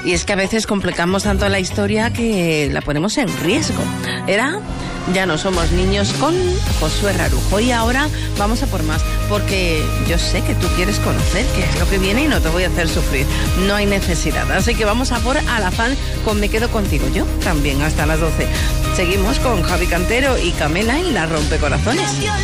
Y es que a veces complicamos tanto la historia que la ponemos en riesgo. Era Ya no somos niños con Josué Rarujo. Y ahora vamos a por más, porque yo sé que tú quieres conocer qué es lo que viene y no te voy a hacer sufrir. No hay necesidad. Así que vamos a por Alafán con Me quedo contigo. Yo también hasta las 12. Seguimos con Javi Cantero y Camela en La Rompecorazones.